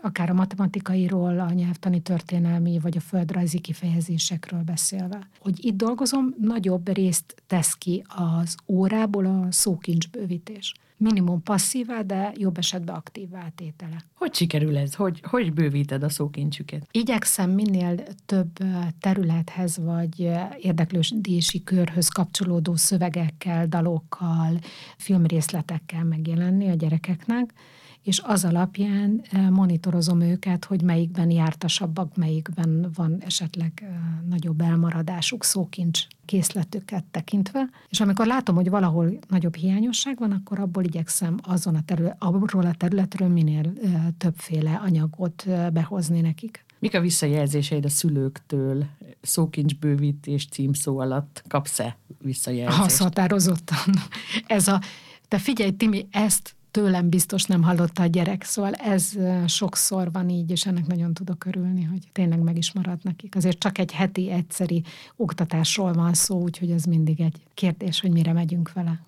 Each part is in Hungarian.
akár a matematikairól, a nyelvtani, történelmi, vagy a földrajzi kifejezésekről beszélve. Hogy itt dolgozom, nagyobb részt tesz ki az órából a szókincsbővítés. Minimum passzívá, de jobb esetben aktívvá tétele. Hogy sikerül ez? Hogy bővíted a szókincsüket? Igyekszem minél több területhez vagy érdeklődési körhöz kapcsolódó szövegekkel, dalokkal, filmrészletekkel megjelenni a gyerekeknek, és az alapján monitorozom őket, hogy melyikben jártasabbak, melyikben van esetleg nagyobb elmaradásuk szókincs készletüket tekintve. És amikor látom, hogy valahol nagyobb hiányosság van, akkor abból igyekszem arról a területről minél többféle anyagot behozni nekik. Mik a visszajelzéseid a szülőktől? Szókincsbővítés címszó alatt kapsz-e visszajelzést? Az határozottan. Te figyelj, Timi, ezt tőlem biztos nem hallotta a gyerek, szóval ez sokszor van így, és ennek nagyon tudok örülni, hogy tényleg meg is marad nekik. Azért csak egy heti egyszeri oktatásról van szó, úgyhogy ez mindig egy kérdés, hogy mire megyünk vele.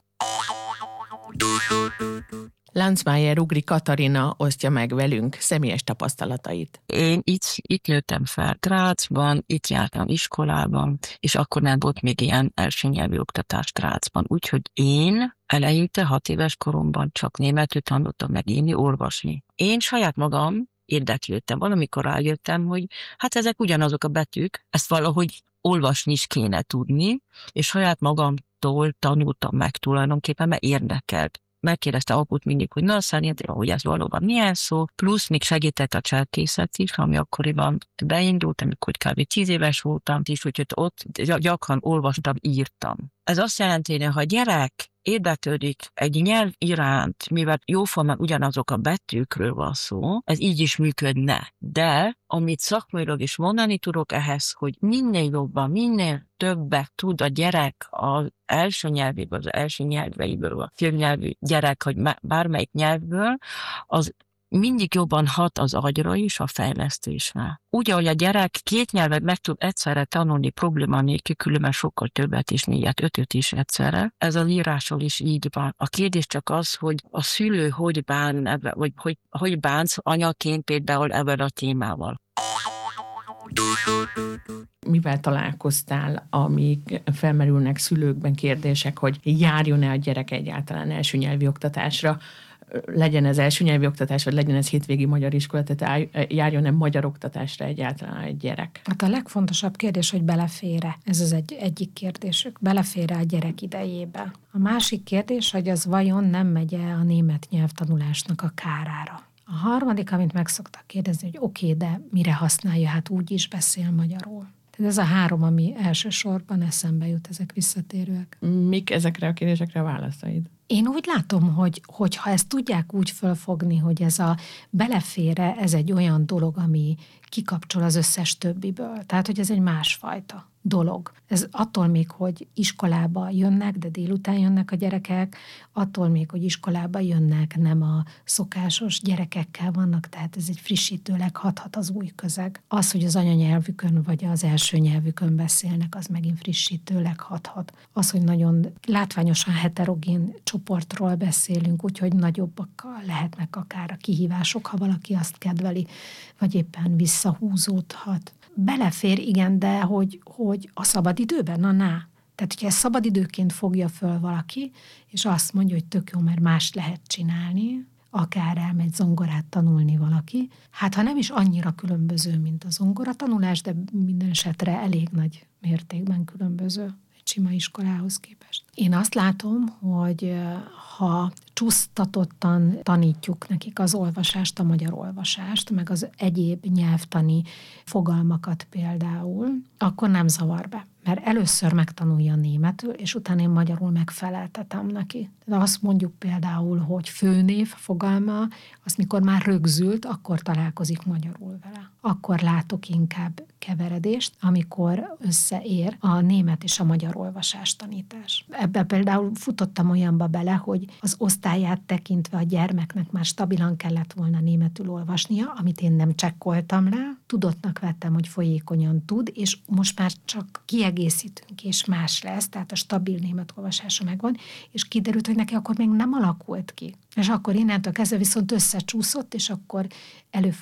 Landsmeyer Ugri Katarina osztja meg velünk személyes tapasztalatait. Én itt nőttem fel Grazban, itt jártam iskolában, és akkor nem volt még ilyen első nyelvi oktatás Grazban. Úgyhogy én eleinte 6 éves koromban csak németül tanultam meg írni, olvasni. Én saját magam érdeklődtem. Valamikor rájöttem, hogy hát ezek ugyanazok a betűk, ezt valahogy olvasni is kéne tudni, és saját magamtól tanultam meg tulajdonképpen, mert érdekelt. Megkérdezte aput mindig, hogy na, szerintem, hogy ez valóban milyen szó, plusz még segített a cselkészet is, ami akkoriban beindult, amikor kb. 10 éves voltam is, úgyhogy ott gyakran olvastam, írtam. Ez azt jelenti, hogy ha a gyerek érdeklődik egy nyelv iránt, mivel jóformán ugyanazok a betűkről van szó, ez így is működne. De amit szakmailag is mondani tudok ehhez, hogy minél jobban, minél többet tud a gyerek az első nyelvéből, az első nyelveiből, a filmnyelvű gyerek, hogy bármelyik nyelvből, az mindig jobban hat az agyra is a fejlesztésre. Úgy, ahogy a gyerek 2 nyelvet meg tud egyszerre tanulni probléma nélkül, különben sokkal többet is, 4, 5 is egyszerre. Ez az írásról is így van. A kérdés csak az, hogy a szülő hogy bán ebben, vagy hogy bánsz anyaként például ebben a témával. Mivel találkoztál, amíg felmerülnek szülőkben kérdések, hogy járjon-e a gyerek egyáltalán első nyelvi oktatásra, legyen ez első nyelvi oktatás, vagy legyen ez hétvégi magyar iskola, tehát járjon-e magyar oktatásra egyáltalán egy gyerek? Hát a legfontosabb kérdés, hogy belefér-e. Ez az egyik kérdésük. Belefér-e a gyerek idejébe. A másik kérdés, hogy az vajon nem megy-e a német nyelvtanulásnak a kárára. A harmadik, amit meg szoktak kérdezni, hogy oké, de mire használja, hát úgy is beszél magyarul. Tehát ez a 3, ami elsősorban eszembe jut, ezek visszatérőek. Mik ezekre a kérdésekre a válaszaid? Én úgy látom, hogy ha ezt tudják úgy fölfogni, hogy ez a belefére, ez egy olyan dolog, ami kikapcsol az összes többiből. Tehát, hogy ez egy másfajta dolog. Ez attól még, hogy iskolába jönnek, de délután jönnek a gyerekek, attól még, hogy iskolába jönnek, nem a szokásos gyerekekkel vannak, tehát ez egy frissítőleg hathat az új közeg. Az, hogy az anyanyelvükön vagy az első nyelvükön beszélnek, az megint frissítőleg hathat. Az, hogy nagyon látványosan heterogén csoportról beszélünk, úgyhogy nagyobbakkal lehetnek akár a kihívások, ha valaki azt kedveli, vagy éppen visszahúzódhat. Belefér, igen, de hogy a szabadidőben? Tehát, hogyha ezt szabadidőként fogja föl valaki, és azt mondja, hogy tök jó, mert más lehet csinálni, akár elmegy zongorát tanulni valaki, hát ha nem is annyira különböző, mint a zongoratanulás, de minden esetre elég nagy mértékben különböző egy sima iskolához képest. Én azt látom, hogy ha csúsztatottan tanítjuk nekik az olvasást, a magyar olvasást, meg az egyéb nyelvtani fogalmakat például, akkor nem zavar be. Mert először megtanulja németül, és utána én magyarul megfeleltetem neki. Tehát azt mondjuk például, hogy főnév fogalma, azt mikor már rögzült, akkor találkozik magyarul vele. Akkor látok inkább keveredést, amikor összeér a német és a magyar olvasás tanítás. Ebben például futottam olyanba bele, hogy az osztályát tekintve a gyermeknek már stabilan kellett volna németül olvasnia, amit én nem csekkoltam le. Tudottnak vettem, hogy folyékonyan tud, és most már csak kiegészítünk, és más lesz, tehát a stabil német olvasása megvan, és kiderült, hogy neki akkor még nem alakult ki. És akkor innentől kezdve viszont összecsúszott, és akkor